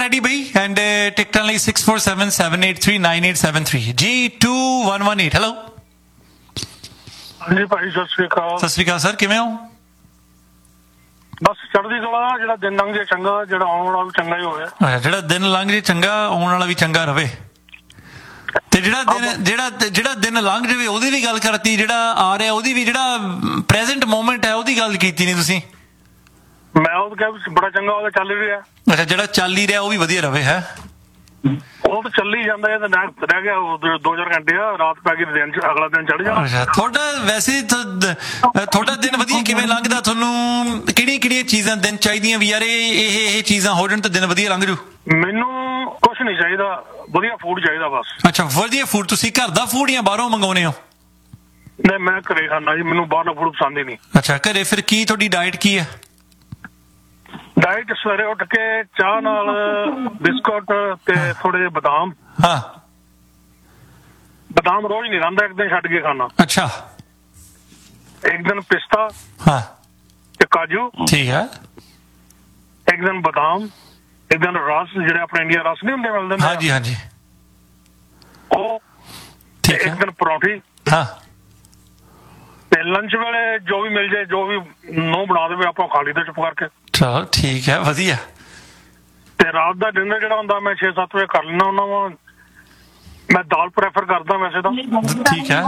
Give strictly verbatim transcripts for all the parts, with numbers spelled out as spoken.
Ready ਬਈ and ਟਿਕਟਾਂ ਲਈ six four seven seven eight three nine eight seven three G to one one eight. Hello ਹਾਂਜੀ ਭਾਈ, ਸਤਿ ਸ੍ਰੀ ਅਕਾਲ। ਸਤਿ ਸ੍ਰੀ ਅਕਾਲ sir, ਕਿਵੇਂ ਹੋ? ਬਸ ਚੜ੍ਹਦੀ ਕਲਾ। ਜਿਹੜਾ ਦਿਨ ਲੰਘ ਜੇ ਚੰਗਾ, ਜਿਹੜਾ ਆਉਣ ਵਾਲਾ ਵੀ ਚੰਗਾ ਹੀ ਹੋਇਆ। ਜਿਹੜਾ ਦਿਨ ਲੰਘ ਜੇ ਚੰਗਾ, ਆਉਣ ਵਾਲਾ ਵੀ ਚੰਗਾ ਰਵੇ। ਤੇ ਜਿਹੜਾ ਦਿਨ ਜਿਹੜਾ ਜਿਹੜਾ ਦਿਨ ਲੰਘ ਜਾਵੇ ਉਹਦੀ ਵੀ ਗੱਲ ਕਰਤੀ, ਜਿਹੜਾ ਆ ਰਿਹਾ ਉਹਦੀ ਵੀ, ਜਿਹੜਾ ਪ੍ਰੈਜ਼ੈਂਟ ਮੂਮੈਂਟ ਹੈ ਉਹਦੀ ਗੱਲ ਕੀਤੀ ਨਹੀਂ ਤੁਸੀਂ। ਮੈਂ ਉਹ ਕਿਹਾ ਬੜਾ ਚੰਗਾ ਉਹਦਾ ਚੱਲ ਰਿਹਾ। ਅੱਛਾ, ਜਿਹੜਾ ਚੱਲ ਹੀ ਰਿਹਾ ਉਹ ਵੀ ਵਧੀਆ ਰਵੇ। ਹੈ ਉਹ ਤਾਂ ਚੱਲੀ ਜਾਂਦਾ ਹੈ, ਤਾਂ ਰਹਿ ਗਿਆ ਦੋ ਚਾਰ ਘੰਟੇ ਆ, ਰਾਤ ਪੈ ਗਈ, ਦਿਨ ਅਗਲਾ ਦਿਨ ਚੜ੍ਹ ਜਾਣਾ। ਅੱਛਾ, ਤੁਹਾਡਾ ਵੈਸੇ ਤੁਹਾਡਾ ਦਿਨ ਵਧੀਆ ਕਿਵੇਂ ਲੰਘਦਾ? ਤੁਹਾਨੂੰ ਕਿਹੜੀਆਂ ਕਿਹੜੀਆਂ ਚੀਜ਼ਾਂ ਦਿਨ ਚਾਹੀਦੀਆਂ ਵੀ ਯਾਰ ਇਹ ਇਹ ਇਹ ਚੀਜ਼ਾਂ ਹੋ ਜਾਣ ਤਾਂ ਦਿਨ ਵਧੀਆ ਲੰਘ ਜੂ? ਮੈਨੂੰ ਕੁਛ ਨਹੀਂ ਚਾਹੀਦਾ, ਵਧੀਆ ਫੂਡ ਚਾਹੀਦਾ ਬਸ। ਅੱਛਾ, ਵਧੀਆ ਫੂਡ। ਤੁਸੀਂ ਘਰ ਦਾ ਫੂਡ ਜਾਂ ਬਾਹਰੋਂ ਮੰਗਾਉਂਦੇ ਹੋ? ਨਹੀਂ, ਮੈਂ ਘਰੇ ਖਾਂਦਾ ਜੀ, ਮੈਨੂੰ ਬਾਹਰਲਾ ਫੂਡ ਪਸੰਦ ਹੀ ਨਹੀਂ। ਅੱਛਾ, ਘਰੇ ਫਿਰ ਕੀ ਤੁਹਾਡੀ ਡਾਇਟ ਕੀ ਹੈ? ਡਾਇਟ ਸਵੇਰੇ ਉੱਠ ਕੇ ਚਾਹ ਨਾਲ ਬਿਸਕੁਟ ਤੇ ਥੋੜੇ ਜਿਹੇ ਬਦਾਮ। ਹਾਂ, ਬਦਾਮ ਰੋਜ਼ ਨਹੀਂ ਖਾਂਦਾ, ਇੱਕ ਦਿਨ ਛੱਡ ਕੇ ਖਾਣਾ। ਅੱਛਾ, ਇੱਕ ਦਿਨ ਪਿਸਤਾ ਹਾਂ ਤੇ ਕਾਜੂ, ਠੀਕ ਹੈ। ਇੱਕ ਦਿਨ ਬਦਾਮ, ਇੱਕ ਦਿਨ ਰਸ, ਜਿਹੜੇ ਆਪਣੇ ਇੰਡੀਆ ਰਸ ਨਹੀਂ ਹੁੰਦੇ ਮਿਲਦੇ ਨੇ, ਹਾਂਜੀ ਹਾਂਜੀ, ਉਹ। ਠੀਕ ਇੱਕ ਹੈ। ਦਿਨ ਪਰੌਂਠੀ। ਹਾਂ, ਤੇ ਲੰਚ ਵੇਲੇ ਜੋ ਵੀ ਮਿਲ ਜਾਏ, ਜੋ ਵੀ ਨੋ ਬਣਾ ਦੇਵੇ, ਆਪਾਂ ਖਾ ਲਈਦਾ ਚੁੱਪ ਕਰਕੇ। ਚਲੋ ਠੀਕ ਹੈ, ਵਧੀਆ। ਤੇ ਰਾਤ ਦਾ ਡਿਨਰ ਜਿਹੜਾ ਹੁੰਦਾ ਮੈਂ ਛੇ ਸੱਤ ਵਜੇ ਕਰ ਲੈਣਾ ਹੁੰਦਾ ਵਾ। ਮੈਂ ਦਾਲ ਪ੍ਰੈਫਰ ਕਰਦਾ ਵੈਸੇ ਤਾਂ, ਠੀਕ ਹੈ,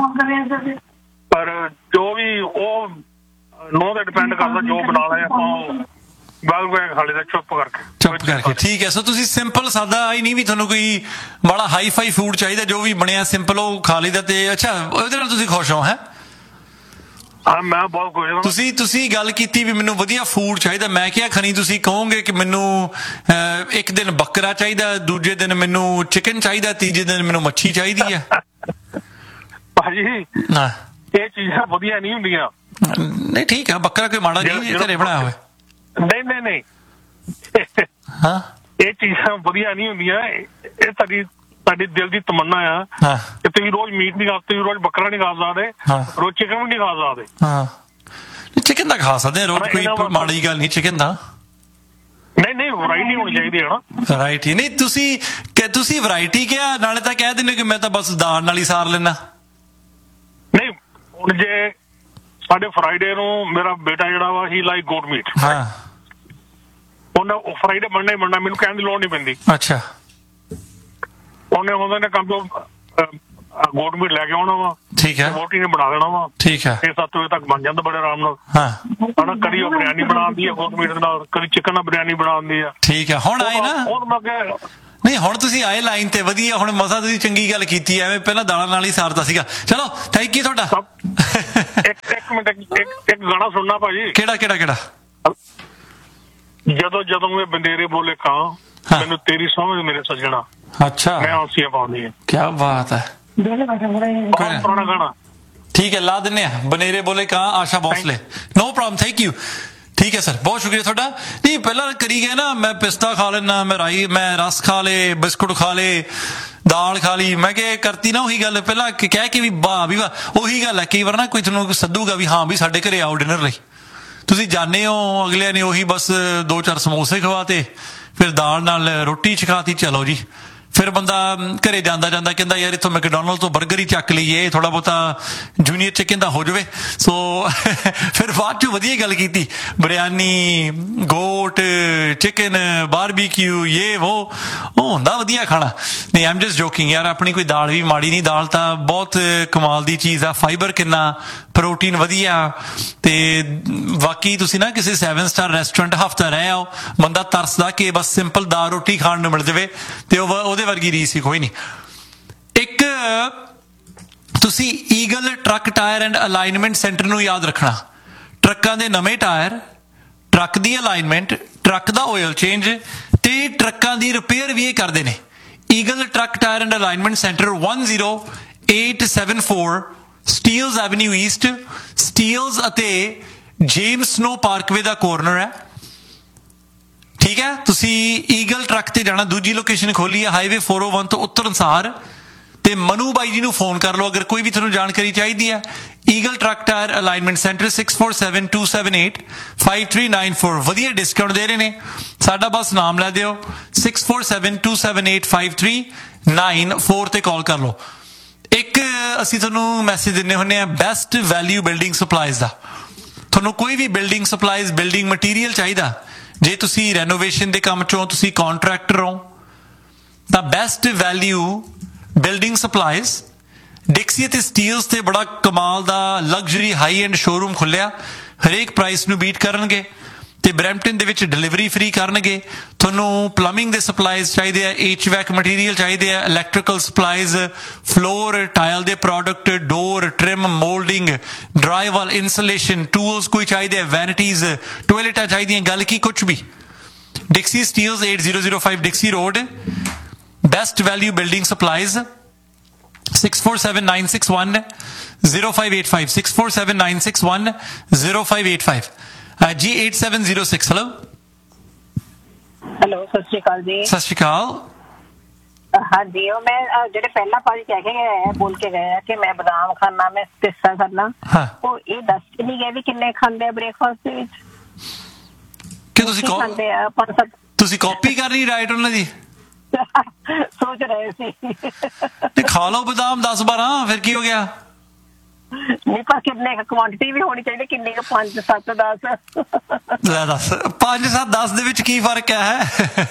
ਪਰ ਜੋ ਵੀ ਉਹ ਨੋ ਤੇ ਡਿਪੈਂਡ ਕਰਦਾ, ਜੋ ਬਣਾ ਲਿਆ ਆਪਾਂ ਬਾਲ ਗਏ ਖਾ ਲਈਦਾ ਚੁੱਪ ਕਰਕੇ। ਚੁੱਪ ਕਰਕੇ, ਠੀਕ ਹੈ। ਸੋ ਤੁਸੀਂ ਸਿੰਪਲ ਸਾਦਾ ਆਈ ਨਹੀਂ ਵੀ ਤੁਹਾਨੂੰ ਕੋਈ ਬੜਾ ਹਾਈ ਫਾਈ ਫੂਡ ਚਾਹੀਦਾ, ਜੋ ਵੀ ਬਣਿਆ ਸਿੰਪਲ ਉਹ ਖਾ ਲਈਦਾ। ਤੇ ਅੱਛਾ, ਉਹਦੇ ਨਾਲ ਤੁਸੀਂ ਖੁਸ਼ ਹੋ? ਹੈ ਹਾਂ, ਮੈਂ ਬਹੁਤ ਖੁਸ਼ ਹਾਂ। ਤੁਸੀਂ ਤੁਸੀਂ ਗੱਲ ਕੀਤੀ ਵੀ ਮੈਨੂੰ ਵਧੀਆ ਫੂਡ ਚਾਹੀਦਾ, ਮੈਂ ਕਿਹਾ ਖਣੀ ਤੁਸੀਂ ਕਹੋਗੇ ਕਿ ਮੈਨੂੰ ਇੱਕ ਦਿਨ ਬੱਕਰਾ ਚਾਹੀਦਾ, ਦੂਜੇ ਦਿਨ ਮੈਨੂੰ ਚਿਕਨ ਚਾਹੀਦਾ, ਤੀਜੇ ਦਿਨ ਮੈਨੂੰ ਮੱਛੀ ਚਾਹੀਦੀ ਹੈ। ਭਾਜੀ ਨਾ, ਇਹ ਚੀਜ਼ਾਂ ਵਧੀਆ ਨਹੀਂ ਹੁੰਦੀਆਂ। ਨਹੀਂ ਠੀਕ ਹੈ, ਬੱਕਰਾ ਕੋਈ ਮਾੜਾ ਨਹੀਂ ਘਰੇ ਬਣਾਇਆ ਹੋਇਆ। ਨਹੀਂ ਨਹੀਂ ਨਹੀਂ, ਹਾਂ, ਇਹ ਚੀਜ਼ਾਂ ਵਧੀਆ ਨਹੀਂ ਹੁੰਦੀਆਂ। ਇਹ ਤੁਹਾਡੀ ਤੁਹਾਡੀ ਦਿਲ ਦੀ ਤਮੰਨਾ ਆ ਹਾਂ, ਕਿ ਤੁਸੀਂ ਰੋਜ਼ ਮੀਟ ਨਹੀਂ ਖਾ, ਤੁਸੀਂ ਰੋਜ਼ ਬੱਕਰਾ ਨਹੀਂ ਖਾ ਸਕਦੇ, ਰੋਜ਼ ਚਿਕਨ ਵੀ ਨਹੀਂ ਖਾ ਸਕਦੇ। ਹਾਂ, ਚਿਕਨ ਤਾਂ ਖਾ ਸਕਦੇ ਰੋਜ਼, ਕੋਈ ਮਾੜੀ ਗੱਲ ਨਹੀਂ ਚਿਕਨ ਦਾ। ਨਹੀਂ ਨਹੀਂ, ਵੈਰਾਈਟੀ ਹੋਣੀ ਚਾਹੀਦੀ ਹੈ ਨਾ। ਵੈਰਾਈਟੀ ਨਹੀਂ, ਤੁਸੀਂ ਕਿ ਤੁਸੀਂ ਵੈਰਾਈਟੀ ਕਿਹਾ, ਨਾਲੇ ਤਾਂ ਕਹਿ ਦਿੰਦੇ ਕਿ ਮੈਂ ਤਾਂ ਬਸ ਦਾਲ ਨਾਲ ਹੀ ਸਾਰ ਲੈਣਾ। ਨਹੀਂ, ਹੁਣ ਜੇ ਸਾਡੇ ਫਰਾਈਡੇ ਨੂੰ ਮੇਰਾ ਬੇਟਾ ਜਿਹੜਾ ਵਾ ਹੀ ਲਾਈਕ ਗੋਟ ਮੀਟ, ਹਾਂ, ਉਹਨਾਂ ਉਹ ਫਰਾਈਡੇ ਬਣਨਾ ਹੀ ਬਣਨਾ, ਮੈਨੂੰ ਕਹਿਣ ਦੀ ਲੋੜ ਨਹੀਂ ਪੈਂਦੀ। ਅੱਛਾ, ਉਹਨੇ ਉਹਦੇ ਨੇ ਕੰਮ ਤੋਂ ਗੋਟ ਮੀਟ ਲੈ ਕੇ ਆਉਣਾ ਵਾ, ਠੀਕ ਹੈ, ਰੋਟੀ ਨੇ ਬਣਾ ਦੇਣਾ ਵਾ, ਠੀਕ ਹੈ, ਛੇ ਸੱਤ ਵਜੇ ਤੱਕ ਬਣ ਜਾਂਦਾ ਬੜੇ ਆਰਾਮ ਨਾਲ। ਹਾਂ, ਹਨਾ, ਕਦੀ ਉਹ ਬਿਰਿਆਨੀ ਬਣਾਉਂਦੀ ਆ ਗੋਟ ਮੀਟ ਦੇ ਨਾਲ, ਕਦੀ ਚਿਕਨ ਨਾਲ ਬਿਰਿਆਨੀ ਬਣਾਉਂਦੀ ਆ। ਠੀਕ ਹੈ। ਹੁਣ ਆਏ ਨਾ, ਉਹ ਮੈਂ ਕਿਹਾ ਨਹੀਂ ਹੁਣ ਤੁਸੀਂ ਆਏ ਲਾਈਨ ਤੇ, ਵਧੀਆ। ਹੁਣ ਮਸਾ ਤੁਸੀਂ ਚੰਗੀ ਗੱਲ ਕੀਤੀ, ਐਵੇਂ ਪਹਿਲਾਂ ਦਾਲਾਂ ਨਾਲ ਹੀ ਸਾਰਦਾ ਸੀਗਾ। ਚਲੋ ਥੈਂਕ ਯੂ ਤੁਹਾਡਾ। ਇੱਕ ਇੱਕ ਮਿੰਟ, ਇੱਕ ਇੱਕ ਗਾਣਾ ਸੁਣਨਾ ਭਾਜੀ। ਕਿਹੜਾ ਕਿਹੜਾ ਕਿਹੜਾ? ਜਦੋਂ ਜਦੋਂ ਇਹ ਬੰਦੇਰੇ ਬੋਲੇ ਕਾਂ, ਮੈਨੂੰ ਤੇਰੀ ਸਮਝ ਮੇਰੇ ਸੱਜਣਾ, ਅੱਛਾ, ਮੈਂ ਆਂਸੀਆਂ ਪਾਉਂਦੀ ਹੈ। ਕੀ ਬਾਤ ਹੈ, ਬਹੁਤ ਪੁਰਾਣਾ ਗਾਣਾ। ਠੀਕ ਹੈ, ਲਾ ਦਿੰਨੇ ਆ, ਬਨੇਰੇ ਬੋਲੇ ਕਾਂ, ਆਸ਼ਾ Bhosle. No problem, thank you. ਠੀਕ ਹੈ ਸਰ, ਬਹੁਤ ਸ਼ੁਕਰੀਆ ਤੁਹਾਡਾ। ਨਹੀਂ ਪਹਿਲਾਂ ਕਰੀ ਗਏ ਨਾ, ਮੈਂ ਪਿਸਤਾ ਖਾ ਲੈਣਾ, ਮੈਂ ਰਾਈ, ਮੈਂ ਰਸ ਖਾ ਲੇ, ਬਿਸਕੁਟ ਖਾ ਲੇ, ਦਾਲ ਖਾ ਲਈ। ਮੈਂ ਕਿਹਾ ਕਰਤੀ ਨਾ ਉਹੀ ਗੱਲ, ਪਹਿਲਾਂ ਕਹਿ ਕੇ ਵੀ ਵਾਹ ਵੀ ਵਾਹ, ਉਹੀ ਗੱਲ ਹੈ। ਕਈ ਵਾਰ ਨਾ ਕੋਈ ਤੁਹਾਨੂੰ ਸੱਦੂਗਾ ਵੀ ਹਾਂ ਵੀ ਸਾਡੇ ਘਰੇ ਆਓ ਡਿਨਰ ਲਈ, ਤੁਸੀਂ ਜਾਣੇ ਹੋ, ਅਗਲਿਆਂ ਨੇ ਉਹੀ ਬਸ ਦੋ ਚਾਰ ਸਮੋਸੇ ਖਵਾਤੇ, ਫਿਰ ਦਾਲ ਨਾਲ ਰੋਟੀ ਛਕਾਤੀ, ਚਲੋ ਜੀ। ਫਿਰ ਬੰਦਾ ਘਰੇ ਜਾਂਦਾ ਜਾਂਦਾ ਕਹਿੰਦਾ ਯਾਰ ਇੱਥੋਂ ਮੈਕਡੋਨਲਡ ਤੋਂ 버ਗਰ ਹੀ ਚੱਕ ਲਈਏ, ਥੋੜਾ ਬਹੁਤਾ ਜੂਨੀਅਰ ਚਿਕਨ ਦਾ ਹੋ ਜਾਵੇ। ਸੋ ਫਿਰ ਬਾਅਦ ਚ ਵਧੀਆ ਗੱਲ ਕੀਤੀ, ਬਿਰਿਆਨੀ, ਗੋਟ, ਚਿਕਨ, ਬਾਰਬੀਕਿਊ, ਇਹ ਉਹ ਉਹ ਹੁੰਦਾ ਵਧੀਆ ਖਾਣਾ। ਨਹੀਂ ਆਮ ਜਸਟ ਜੋਕਿੰਗ ਯਾਰ, ਆਪਣੀ ਕੋਈ ਦਾਲ ਵੀ ਮਾੜੀ ਨਹੀਂ, ਦਾਲ ਤਾਂ ਬਹੁਤ ਕਮਾਲ ਦੀ ਚੀਜ਼ ਆ। ਫਾਈਬਰ ਕਿੰਨਾ, ਪ੍ਰੋਟੀਨ ਵਧੀਆ। ਤੇ ਬਾਕੀ ਤੁਸੀਂ ਨਾ ਕਿਸੇ ਸੈਵਨ ਸਟਾਰ ਰੈਸਟੋਰੈਂਟ ਹਫ਼ਤਾ ਰਹਿ ਆਓ, ਬੰਦਾ ਤਰਸਦਾ ਕਿ ਬਸ ਸਿੰਪਲ ਦਾਲ ਰੋਟੀ ਖਾਣ ਨੂੰ ਮਿਲ ਜਾਵੇ, ਤੇ ਉਹ ਉਹਦੇ ਵਰਗੀ ਰੀਸ ਹੀ ਕੋਈ ਨਹੀਂ। ਇੱਕ ਤੁਸੀਂ eagle truck tyre and alignment centre ਨੂੰ ਯਾਦ ਰੱਖਣਾ। ਟਰੱਕਾਂ ਦੇ ਨਵੇਂ ਟਾਇਰ, ਟਰੱਕ ਦੀ ਅਲਾਈਨਮੈਂਟ, ਟਰੱਕ ਦਾ ਆਇਲ ਚੇਂਜ ਤੇ ਟਰੱਕਾਂ ਦੀ ਰਿਪੇਅਰ ਵੀ ਇਹ ਕਰਦੇ ਨੇ। Eagle truck tyre and alignment centre one zero eight seven four ਸਟੀਲਜ਼ avenue East, ਸਟੀਲਜ਼ ਅਤੇ ਜੇਮਸ ਸਨੋ ਪਾਰਕਵੇ ਦਾ ਕੋਰਨਰ ਹੈ। ਠੀਕ ਹੈ, ਤੁਸੀਂ ਈਗਲ ਟਰੱਕ ਤੇ ਜਾਣਾ। ਦੂਜੀ ਲੋਕੇਸ਼ਨ ਖੋਲੀ ਹੈ ਹਾਈਵੇ four oh one ਤੋਂ ਉੱਤਰ ਅਨਸਾਰ, ਤੇ ਮਨੂ ਬਾਈ ਜੀ ਨੂੰ ਫੋਨ ਕਰ ਲਓ ਅਗਰ ਕੋਈ ਵੀ ਤੁਹਾਨੂੰ ਜਾਣਕਾਰੀ ਚਾਹੀਦੀ ਹੈ। Eagle truck tyre alignment centre six four seven to seven eight five three nine four ਵਧੀਆ ਡਿਸਕਾਊਂਟ ਦੇ ਰਹੇ ਨੇ। ਸਾਡਾ ਬਸ ਨਾਮ ਲੈ ਦਿਓ six four seven to seven eight five three nine four ਤੇ ਕਾਲ ਕਰ ਲਓ। ਇੱਕ ਅਸੀਂ ਤੁਹਾਨੂੰ ਮੈਸੇਜ ਦਿੰਦੇ ਹੁੰਦੇ ਆ ਬੈਸਟ ਵੈਲਿਊ ਬਿਲਡਿੰਗ ਸਪਲਾਈਜ਼ ਦਾ। ਤੁਹਾਨੂੰ ਕੋਈ ਵੀ ਬਿਲਡਿੰਗ ਸਪਲਾਈਜ਼ ਬਿਲਡਿੰਗ ਮਟੀਰੀਅਲ ਚਾਹੀਦਾ, ਜੇ ਤੁਸੀਂ ਰੈਨੋਵੇਸ਼ਨ ਦੇ ਕੰਮ ਚੋਂ ਤੁਸੀਂ ਕੰਟਰੈਕਟਰ ਹੋ ਤਾਂ ਬੈਸਟ ਵੈਲਿਊ ਬਿਲਡਿੰਗ ਸਪਲਾਈਜ਼ ਡਿਕਸੀ ਅਤੇ ਸਟੀਲਸ ਤੇ ਬੜਾ ਕਮਾਲ ਦਾ ਲਗਜ਼ਰੀ ਹਾਈ ਐਂਡ ਸ਼ੋਰੂਮ ਖੁੱਲਿਆ। ਹਰੇਕ ਪ੍ਰਾਈਸ ਨੂੰ ਬੀਟ ਕਰਨਗੇ ਤੇ ਬਰੈਂਪਟਨ ਦੇ ਵਿੱਚ ਡਿਲੀਵਰੀ ਫ੍ਰੀ ਕਰਨਗੇ। ਤੁਹਾਨੂੰ ਪਲੰਬਿੰਗ ਦੇ ਸਪਲਾਈਜ਼ ਚਾਹੀਦੇ ਆ, ਐਚ ਵੈਕ ਮਟੀਰੀਅਲ ਚਾਹੀਦੇ ਆ, ਇਲੈਕਟ੍ਰੀਕਲ ਸਪਲਾਈਜ਼, ਫਲੋਰ ਟਾਇਲ ਦੇ ਪ੍ਰੋਡਕਟ, ਡੋਰ, ਟ੍ਰਿਮ, ਮੋਲਡਿੰਗ, ਡਰਾਈਵਾਲ, ਇਨਸੂਲੇਸ਼ਨ, ਟੂਲਸ ਕੋਈ ਚਾਹੀਦੇ ਆ, ਵੈਨਿਟੀਜ਼, ਟੋਇਲਟਾਂ ਚਾਹੀਦੀਆਂ, ਗੱਲ ਕੀ ਕੁਛ ਵੀ। ਡਿਕਸੀ Steeles eight zero zero five ਡਿਕਸੀ road, best value building supplies six four seven nine six one zero five eight five six four seven nine six one zero five eight five ਜੀ eight seven zero six। Hello hello, ਸਤਿ ਸ਼੍ਰੀ ਅਕਾਲ ਜੀ। ਸਤਿ ਸ਼੍ਰੀ ਅਕਾਲ। ਹਾਂਜੀ, ਉਹ ਮੈਂ ਅਹ, ਜਿਹੜੇ ਪਹਿਲਾਂ ਭਾਜੀ ਕਹਿ ਕੇ ਗਏ ਆ, ਬੋਲ ਕੇ ਗਏ ਆ ਕਿ ਮੈਂ ਬਦਾਮ ਖਾਣਾ, ਮੈਂ ਪਿਸਤਾ ਖਾਣਾ, ਹਾਂ। ਉਹ ਇਹ ਦੱਸ ਕੇ ਨਹੀਂ ਗਏ ਵੀ ਕਿੰਨੇ ਖਾਂਦੇ ਆ ਬ੍ਰੇਕਫਾਸਟ ਦੇ ਵਿੱਚ, ਕਿ ਤੁਸੀਂ ਕੀ ਕੋ- ਖਾਂਦੇ ਆ ਪੰਜ ਸੱਤ ਤੁਸੀਂ ਕਾਪੀ ਕਰ ਰਹੀ ਰਾਈਟ ਉਹਨਾਂ ਦੀ? ਸੋਚ ਰਹੇ ਸੀ। ਤੇ ਖਾ ਲਓ ਬਦਾਮ ਦਸ ਬਾਰਾਂ, ਫਿਰ ਕੀ ਹੋ ਗਿਆ? ਨਹੀਂ, ਪਰ ਕਿੰਨੇ ਕੁਆਂਟੀਟੀ ਵੀ ਹੋਣੀ ਚਾਹੀਦੀ, ਕਿੰਨੀ ਕੁ ਪੰਜ ਸੱਤ ਦਸ? ਲੈ ਦੱਸ, ਪੰਜ ਸੱਤ ਦਸ ਦੇ ਵਿੱਚ ਕੀ ਫਰਕ ਹੈ?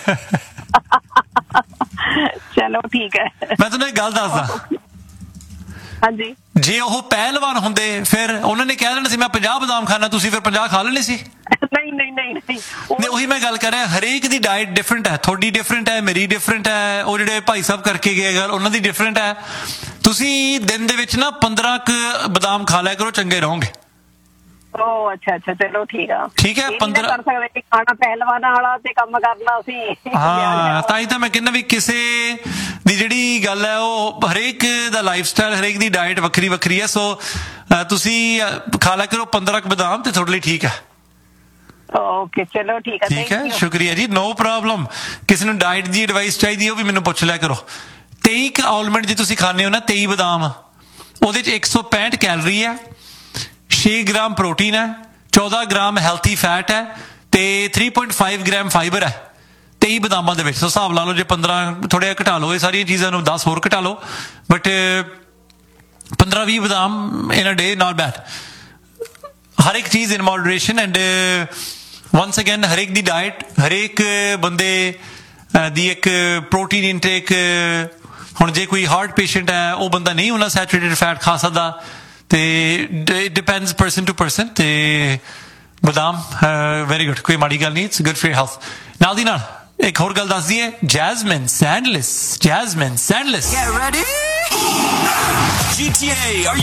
ਚਲੋ ਠੀਕ ਹੈ। ਮੈਂ ਤੁਹਾਨੂੰ ਇੱਕ ਗੱਲ ਦੱਸਦਾ, ਹਾਂਜੀ, ਜੇ ਉਹ ਪਹਿਲਵਾਨ ਹੁੰਦੇ ਫਿਰ ਉਹਨਾਂ ਨੇ ਕਹਿ ਦੇਣਾ ਸੀ ਮੈਂ ਪੰਜਾਹ ਬਦਾਮ ਖਾਣਾ, ਤੁਸੀਂ ਫਿਰ ਪੰਜਾਹ ਖਾ ਲੈਣੇ ਸੀ। ਨਹੀਂ ਨਹੀਂ ਨਹੀਂ ਨਹੀਂ ਨਹੀਂ, ਉਹੀ ਮੈਂ ਗੱਲ ਕਰ ਰਿਹਾ, ਹਰੇਕ ਦੀ ਡਾਈਟ ਡਿਫਰੈਂਟ ਹੈ। ਤੁਹਾਡੀ ਡਿਫਰੈਂਟ ਹੈ, ਮੇਰੀ ਡਿਫਰੈਂਟ ਹੈ, ਉਹ ਜਿਹੜੇ ਭਾਈ ਸਾਹਿਬ ਕਰਕੇ ਗਏ ਗੱਲ ਉਹਨਾਂ ਦੀ ਡਿਫਰੈਂਟ ਹੈ। ਤੁਸੀਂ ਦਿਨ ਦੇ ਵਿੱਚ ਨਾ ਪੰਦਰਾਂ ਕੁ ਬਦਾਮ ਖਾ ਲਿਆ ਕਰੋ, ਚੰਗੇ ਰਹੋਗੇ। ਉਹ ਅੱਛਾ ਅੱਛਾ, ਚਲੋ ਠੀਕ ਆ। ਠੀਕ ਹੈ, ਇਹ ਨੀ ਨਾ ਪੰਦਰਾਂ ਕਰ ਸਕਦੇ ਕਿ ਖਾਣਾ ਪਹਿਲਵਾਨਾਂ ਵਾਲਾ ਤੇ ਕੰਮ ਕਰਨਾ ਸੀ। ਹਾਂ, ਤਾਂ ਹੀ ਤਾਂ ਮੈਂ ਕਹਿੰਦਾ ਵੀ ਕਿਸੇ ਦੀ ਜਿਹੜੀ ਗੱਲ ਹੈ ਉਹ ਹਰੇਕ ਦਾ ਲਾਈਫ ਸਟਾਈਲ, ਹਰੇਕ ਦੀ ਡਾਈਟ ਵੱਖਰੀ ਵੱਖਰੀ ਹੈ। ਸੋ ਤੁਸੀਂ ਖਾ ਲਿਆ ਕਰੋ ਪੰਦਰਾਂ ਕੁ ਬਦਾਮ ਤੇ ਤੁਹਾਡੇ ਲਈ ਠੀਕ ਹੈ। ਓਕੇ, ਚਲੋ ਠੀਕ ਹੈ। ਠੀਕ ਹੈ, ਸ਼ੁਕਰੀਆ ਜੀ, ਨੋ ਪ੍ਰੋਬਲਮ। ਕਿਸੇ ਨੂੰ ਡਾਈਟ ਦੀ ਐਡਵਾਈਸ ਚਾਹੀਦੀ ਹੈ ਉਹ ਵੀ ਮੈਨੂੰ ਪੁੱਛ ਲਿਆ ਕਰੋ। ਤੇਈ ਕੁ ਆਲਮੰਡ ਜੇ ਤੁਸੀਂ ਖਾਂਦੇ ਹੋ ਨਾ, ਤੇਈ ਬਦਾਮ, ਉਹਦੇ ਚ ਇੱਕ ਸੌ ਪੈਂਹਠ ਕੈਲਰੀ ਹੈ, ਛੇ ਗ੍ਰਾਮ ਪ੍ਰੋਟੀਨ ਹੈ, ਚੌਦਾਂ ਗ੍ਰਾਮ ਹੈਲਥੀ ਫੈਟ ਹੈ ਤੇ three point five gram fibre ਹੈ ਤੇਈ ਬਦਾਮਾਂ ਦੇ ਵਿੱਚ। ਸੋ ਹਿਸਾਬ ਲਾ ਲਓ, ਜੇ ਪੰਦਰਾਂ ਥੋੜ੍ਹਾ ਜਿਹਾ ਘਟਾ ਲਓ ਇਹ ਸਾਰੀਆਂ ਚੀਜ਼ਾਂ ਨੂੰ, ਦਸ ਹੋਰ ਘਟਾ ਲਓ, ਬਟ ਪੰਦਰਾਂ ਵੀਹ ਬਦਾਮ ਇਨ ਅ ਡੇ ਨਾਟ ਬੈਡ। ਹਰ ਇੱਕ ਚੀਜ਼ ਇਨ ਮੋਡਰੇਸ਼ਨ। ਐਂਡ ਵਨਸ ਅਗੇਨ ਹਰੇਕ ਦੀ ਡਾਇਟ, ਹਰੇਕ ਬੰਦੇ ਦੀ ਇੱਕ ਪ੍ਰੋਟੀਨ ਇਨਟੇਕ। ਹੁਣ ਜੇ ਕੋਈ ਹਾਰਟ ਪੇਸ਼ੈਂਟ ਹੈ, ਉਹ ਬੰਦਾ ਨਹੀਂ ਉਹਨਾਂ ਸੈਚੂਰੇਟਡ ਫੈਟ ਖਾ ਸਕਦਾ, ਤੇ it depends person to person. ਤੇ ਬਦਾਮ ਵੈਰੀ ਗੁੱਡ, ਕੋਈ ਮਾੜੀ ਗੱਲ ਨਹੀਂ, it's good for your health. ਨਾਲ ਦੀ ਨਾਲ ਇੱਕ ਹੋਰ ਗੱਲ ਦੱਸ ਦਈਏ, Jasmine ਸੈਂਡਲਿਸ, Jasmine ਸੈਂਡਲਿਸ। Get ready. G T A, are you